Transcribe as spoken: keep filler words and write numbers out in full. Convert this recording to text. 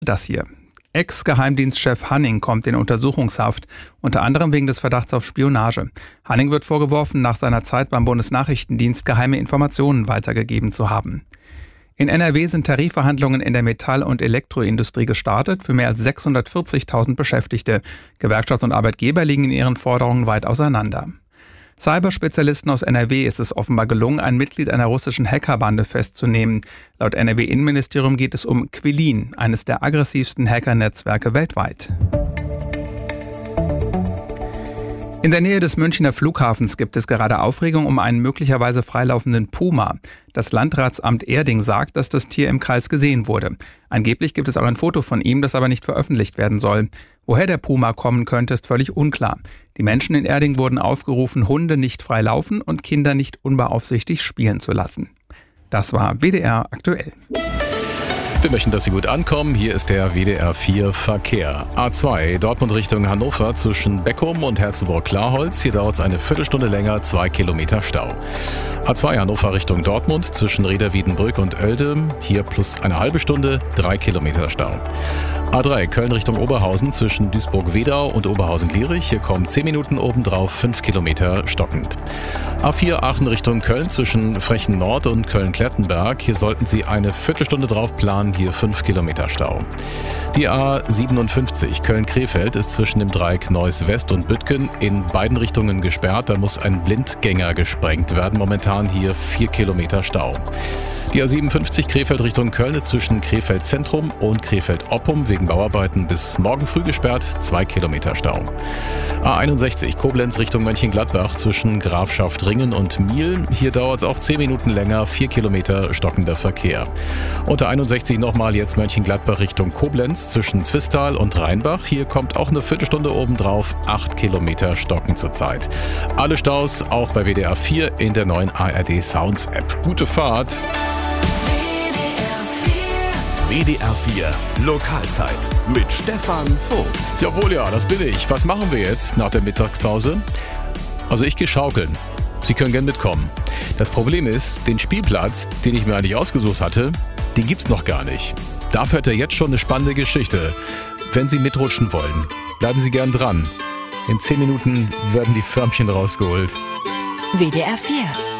Das hier. Ex-Geheimdienstchef Hanning kommt in Untersuchungshaft, unter anderem wegen des Verdachts auf Spionage. Hanning wird vorgeworfen, nach seiner Zeit beim Bundesnachrichtendienst geheime Informationen weitergegeben zu haben. In N R W sind Tarifverhandlungen in der Metall- und Elektroindustrie gestartet für mehr als sechshundertvierzigtausend Beschäftigte. Gewerkschaft und Arbeitgeber liegen in ihren Forderungen weit auseinander. Cyberspezialisten aus N R W ist es offenbar gelungen, ein Mitglied einer russischen Hackerbande festzunehmen. Laut N R W-Innenministerium geht es um Quilin, eines der aggressivsten Hackernetzwerke weltweit. In der Nähe des Münchner Flughafens gibt es gerade Aufregung um einen möglicherweise freilaufenden Puma. Das Landratsamt Erding sagt, dass das Tier im Kreis gesehen wurde. Angeblich gibt es auch ein Foto von ihm, das aber nicht veröffentlicht werden soll. Woher der Puma kommen könnte, ist völlig unklar. Die Menschen in Erding wurden aufgerufen, Hunde nicht frei laufen und Kinder nicht unbeaufsichtigt spielen zu lassen. Das war W D R aktuell. Wir möchten, dass Sie gut ankommen. Hier ist der W D R vier Verkehr. A zwei, Dortmund Richtung Hannover zwischen Beckum und Herzogenburg-Klarholz. Hier dauert es eine Viertelstunde länger, zwei Kilometer Stau. A zwei Hannover Richtung Dortmund zwischen Rheda-Wiedenbrück und Oelde. Hier plus eine halbe Stunde, drei Kilometer Stau. A drei, Köln Richtung Oberhausen zwischen Duisburg-Wedau und Oberhausen-Lierich. Hier kommen zehn Minuten obendrauf, fünf Kilometer stockend. A vier, Aachen Richtung Köln zwischen Frechen Nord und Köln-Klettenberg. Hier sollten Sie eine Viertelstunde drauf planen, hier fünf Kilometer Stau. Die A siebenundfünfzig, Köln-Krefeld, ist zwischen dem Dreieck Neuss West und Büttgen in beiden Richtungen gesperrt. Da muss ein Blindgänger gesprengt werden. Momentan hier vier Kilometer Stau. Die A siebenundfünfzig Krefeld Richtung Köln ist zwischen Krefeld Zentrum und Krefeld Oppum wegen Bauarbeiten bis morgen früh gesperrt, zwei Kilometer Stau. A einundsechzig Koblenz Richtung Mönchengladbach zwischen Grafschaft-Ringen und Miel. Hier dauert es auch zehn Minuten länger, vier Kilometer stockender Verkehr. Unter einundsechzig nochmal jetzt Mönchengladbach Richtung Koblenz zwischen Zwistal und Rheinbach. Hier kommt auch eine Viertelstunde obendrauf, acht Kilometer stocken zurzeit. Alle Staus auch bei W D R vier in der neuen A R D Sounds App. Gute Fahrt! W D R vier Lokalzeit mit Stefan Vogt. Jawohl, ja, das bin ich. Was machen wir jetzt nach der Mittagspause? Also ich gehe schaukeln. Sie können gern mitkommen. Das Problem ist, den Spielplatz, den ich mir eigentlich ausgesucht hatte, den gibt's noch gar nicht. Dafür hat er jetzt schon eine spannende Geschichte. Wenn Sie mitrutschen wollen, bleiben Sie gern dran. In zehn Minuten werden die Förmchen rausgeholt. W D R vier